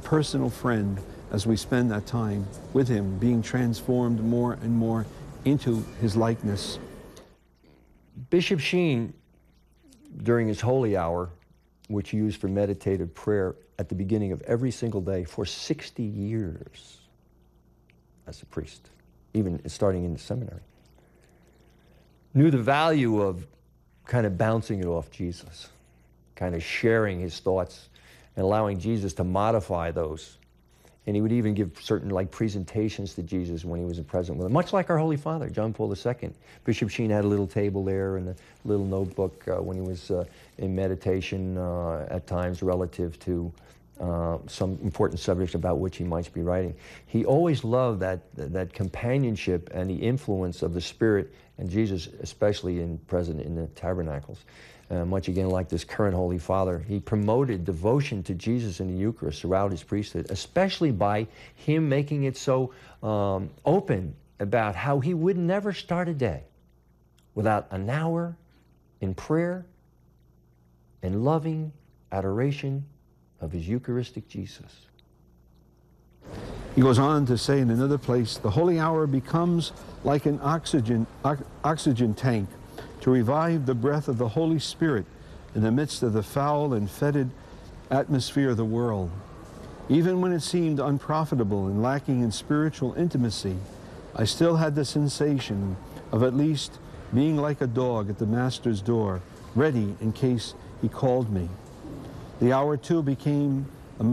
personal friend as we spend that time with him, being transformed more and more into his likeness. Bishop Sheen, during his holy hour, which he used for meditative prayer at the beginning of every single day for 60 years as a priest, even starting in the seminary, knew the value of kind of bouncing it off Jesus, kind of sharing his thoughts and allowing Jesus to modify those. And he would even give certain presentations to Jesus when he was present with him, much like our Holy Father, John Paul II. Bishop Sheen had a little table there and a little notebook when he was in meditation at times relative to some important subjects about which he might be writing. He always loved that companionship and the influence of the Spirit and Jesus, especially present in the tabernacles. Much again like this current Holy Father, he promoted devotion to Jesus in the Eucharist throughout his priesthood, especially by him making it so open about how he would never start a day without an hour in prayer and loving adoration of his Eucharistic Jesus. He goes on to say in another place, the holy hour becomes like an oxygen tank to revive the breath of the Holy Spirit in the midst of the foul and fetid atmosphere of the world. Even when it seemed unprofitable and lacking in spiritual intimacy, I still had the sensation of at least being like a dog at the Master's door, ready in case he called me. The hour too became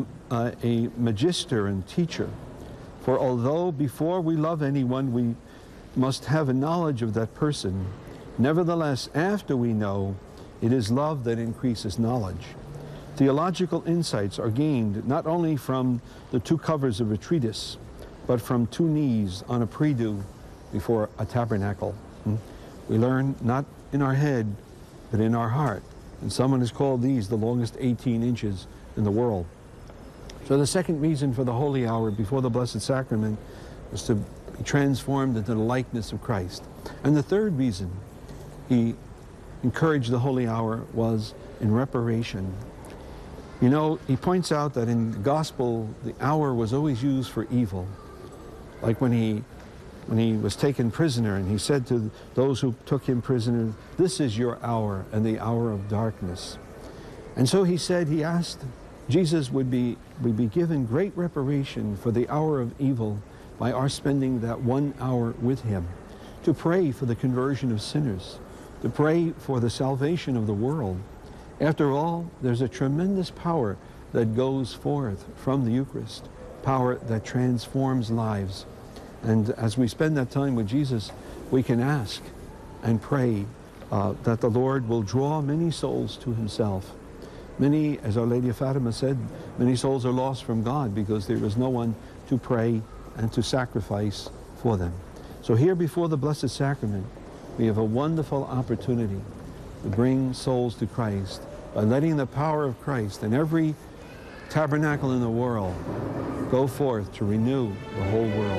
a magister and teacher, for although before we love anyone we must have a knowledge of that person, nevertheless, after we know, it is love that increases knowledge. Theological insights are gained not only from the two covers of a treatise, but from two knees on a prie-dieu before a tabernacle. We learn not in our head, but in our heart. And someone has called these the longest 18 inches in the world. So the second reason for the holy hour before the Blessed Sacrament was to be transformed into the likeness of Christ. And the third reason he encouraged the holy hour was in reparation. You know, he points out that in the gospel, the hour was always used for evil. Like when he was taken prisoner and he said to those who took him prisoner, this is your hour and the hour of darkness. And so he said, he asked, Jesus would be given great reparation for the hour of evil by our spending that 1 hour with him, to pray for the conversion of sinners, to pray for the salvation of the world. After all, there's a tremendous power that goes forth from the Eucharist, power that transforms lives. And as we spend that time with Jesus, we can ask and pray that the Lord will draw many souls to himself. Many, as Our Lady of Fatima said, many souls are lost from God because there is no one to pray and to sacrifice for them. So here before the Blessed Sacrament, we have a wonderful opportunity to bring souls to Christ by letting the power of Christ in every tabernacle in the world go forth to renew the whole world.